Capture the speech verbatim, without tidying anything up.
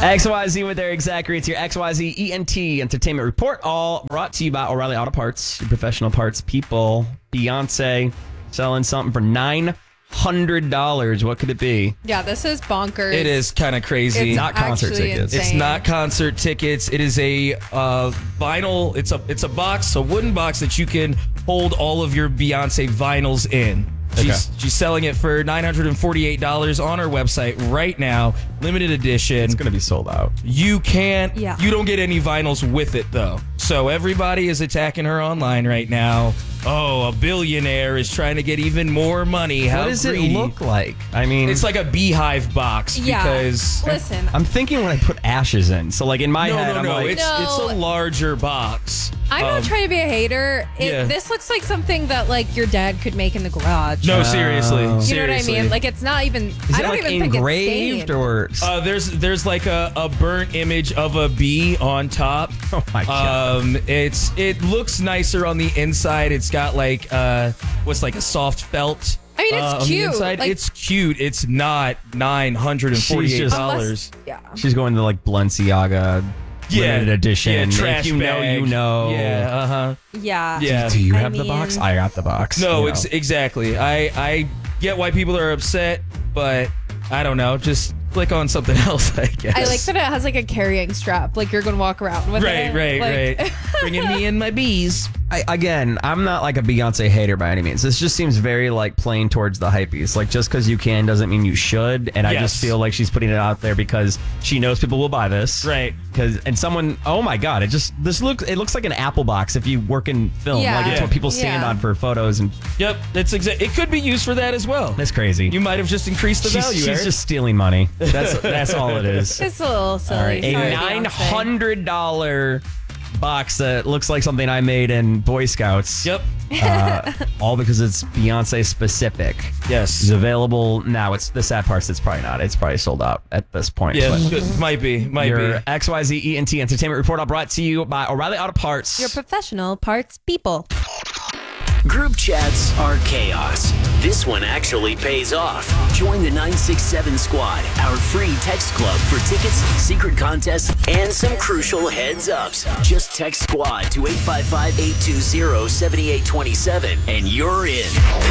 X Y Z with Eric Zachary. It's your X Y Z E N T Entertainment Report, all brought to you by O'Reilly Auto Parts, your professional parts people. Beyonce selling something for nine hundred dollars. What could it be? Yeah, this is bonkers. It is kind of crazy. It's Not concert actually tickets. insane. It's not concert tickets. It is a uh, vinyl. It's a it's a box, a wooden box that you can hold all of your Beyonce vinyls in. She's, Okay. she's selling it for nine hundred forty-eight dollars on her website right now. Limited edition. It's going to be sold out. You can't, Yeah. you don't get any vinyls with it though. So everybody is attacking her online right now. Oh, a billionaire is trying to get even more money. How what does greedy. it look like? I mean, It's like a beehive box Yeah. because Listen, I'm thinking when I put ashes in. So, like, in my no, head, no, I'm no. like, It's No. it's a larger box. I'm Um, not trying to be a hater. It, yeah. This looks like something that like your dad could make in the garage. No, seriously. You know what I You know what I seriously. mean? Like it's not even. is I it don't like even think engraved it's stained. or? Uh, there's there's like a, a burnt image of a bee on top. Oh my God. Um, it's it looks nicer on the inside. It's got like uh, what's like a soft felt. I mean, it's uh, on the cute. inside. Like- it's cute. It's not nine hundred and forty-eight dollars. Yeah. She's going to like Balenciaga limited edition. Yeah, trash if you know, bag. you know. Yeah. Uh huh. Yeah. Yeah. Do you I have the mean- box? I got the box. No, you know. ex- exactly. I I get why people are upset, but I don't know. Just click on something else, I guess. I like that it has like a carrying strap. Like you're gonna walk around with Right, it. right, Like- right. Bringing me in my bees. I, again, I'm not like a Beyonce hater by any means. This just seems very like playing towards the hypebeast. Like just because you can doesn't mean you should. And I Yes. just feel like she's putting it out there because she knows people will buy this. Right. Because and someone, oh my God, it just this looks it looks like an Apple box if you work in film. Yeah. Like it's Yeah. what people stand Yeah. on for photos, and Yep, that's exact. It could be used for that as well. that's crazy. You might have just increased the she's value. she's Eric. just stealing money. That's that's all it is. It's a little silly. All right, a Sorry, nine Beyonce. hundred dollar box that looks like something I made in Boy Scouts. Yep. Uh, all because it's Beyonce specific. It's Yes. available now. It's the sad part. is It's probably not. It's probably sold out at this point. Yeah. But good. Might be. Might your be. X Y Z E N T Entertainment Report all brought to you by O'Reilly Auto Parts. Your professional parts people. Group chats are chaos. This one actually pays off. Join the nine six seven Squad, our free text club for tickets, secret contests, and some crucial heads ups. Just text Squad to eight five five, eight two zero, seven eight two seven and you're in.